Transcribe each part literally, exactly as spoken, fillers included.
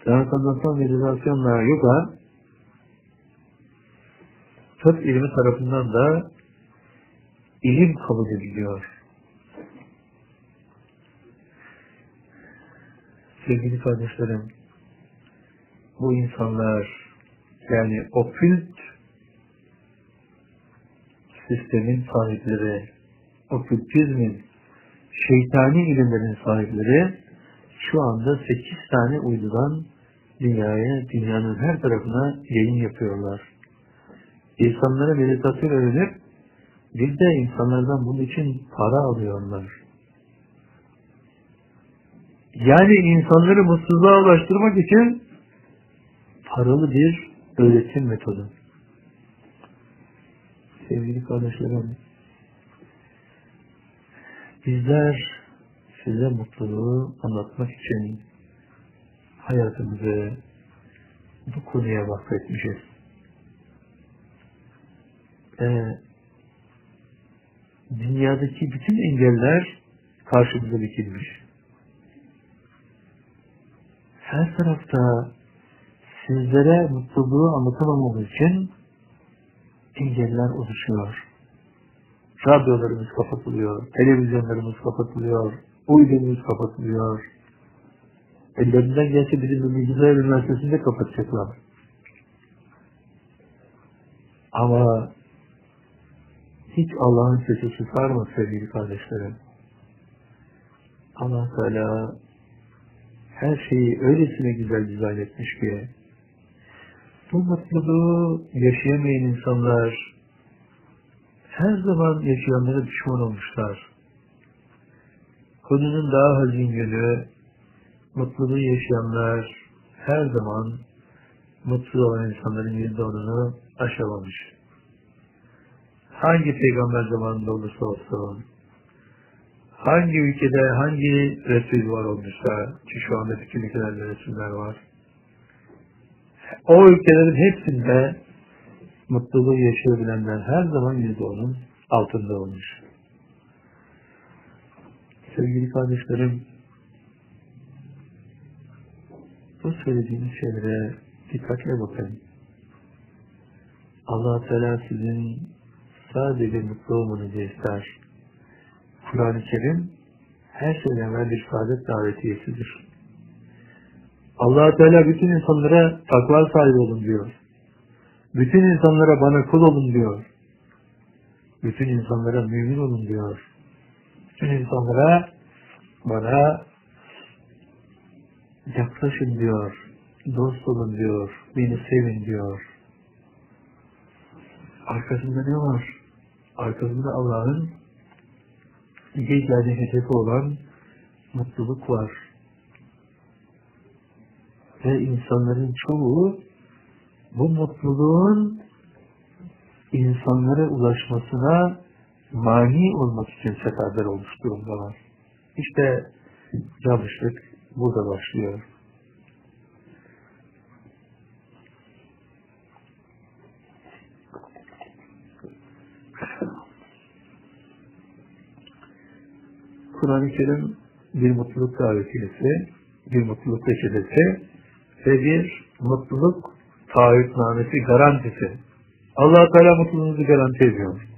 Reenkarnasyon, meditasyonla yoga tıp ilmi tarafından da ilim kabul ediliyor. Sevgili kardeşlerim, bu insanlar, yani okült sistemin sahipleri, okültizmin, şeytani ilimlerin sahipleri şu anda sekiz tane uydudan dünyaya, dünyanın her tarafına yayın yapıyorlar. İnsanlara meditasyon öğrenip bir de insanlardan bunun için para alıyorlar. Yani insanları mutsuzluğa ulaştırmak için paralı bir öğretim metodu. Sevgili kardeşlerim, bizler size mutluluğu anlatmak için hayatımızı bu konuya vakfetmişiz. Ee, dünyadaki bütün engeller karşımıza dikilmiş. Her tarafta sizlere mutluluğu anlatamamamız için engeller oluşuyor. Radyolarımız kapatılıyor, televizyonlarımız kapatılıyor, uydumuz kapatılıyor. Ellerinden gelse bizim Bilgisayar Üniversitesi'nde kapatacaklar. Ama hiç Allah'ın sesi çıkar mı sevgili kardeşlerim? Allah Teala her şeyi öylesine güzel dizayn etmiş ki bu mutluluğu yaşayamayan insanlar her zaman yaşayanlara pişman olmuşlar. Konunun daha hazin yönü, mutluluğu yaşayanlar her zaman mutlu olan insanların yüzde onunu aşamamış. Hangi peygamber zamanında olursa olsun, hangi ülkede hangi Resul var olmuşsa, ki şu anda bütün ülkelerde Resuller var, o ülkelerin hepsinde mutluluğu yaşayabilenler her zaman yüzde onun altında olmuş. Sevgili kardeşlerim, bu söylediğimiz şeylere dikkatle bakın. Allah Teala sizin sadece mutlu olmanızı ister. Kur'an-ı Kerim her şeyden evvel bir saadet davetiyesidir. Allah Teala bütün insanlara takva sahibi olun diyor. Bütün insanlara bana kul olun diyor. Bütün insanlara mümin olun diyor. Bütün insanlara bana yaklaşın diyor. Dost olun diyor. Beni sevin diyor. Arkasında ne var? Arkasında Allah'ın geyiklerden hedefi olan mutluluk var. Ve insanların çoğu bu mutluluğun insanlara ulaşmasına mani olmak için seferber olmuş durumdalar. İşte yanlışlık burada başlıyor. Kur'an-ı Kerim bir mutluluk davetiyesi, bir mutluluk reçetesi ve bir mutluluk taahhütnamesi, garantisi. Allah Teala mutluluğunuzu garanti ediyor.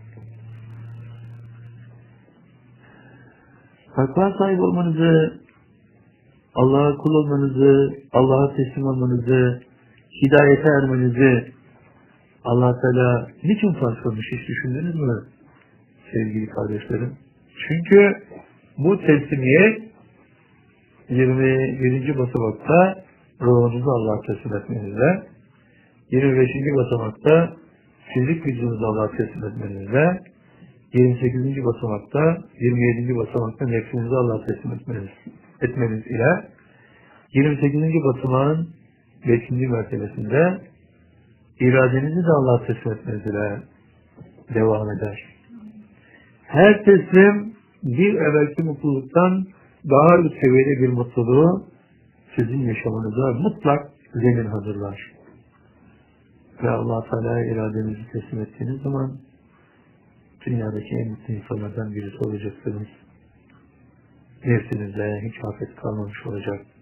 Takva sahibi olmanızı, Allah'a kul olmanızı, Allah'a teslim olmanızı, hidayete ermenizi Allah Teala niçin fark kılmış, hiç düşündünüz mü sevgili kardeşlerim? Çünkü bu teslimiyet yirmi birinci basamakta ruhunuzu Allah'a teslim etmenizle, yirmi beşinci basamakta fizik vücudunuzu Allah'a teslim etmenizle, yirmi sekizinci basamakta, yirmi yedinci basamakta nefsinizi Allah'a teslim etmeniz, etmeniz ile, yirmi sekizinci basamağın beşinci mertebesinde iradenizi de Allah'a teslim etmeniz ile devam eder. Her teslim bir evvelki mutluluktan daha üst seviyede bir mutluluğu sizin yaşamınıza mutlak zemin hazırlar. Ve Allah Teala'ya iradenizi teslim ettiğiniz zaman dünyadaki en mutlu insanlardan birisi olacaksınız. Nefsinizde hiç afet kalmamış olacak.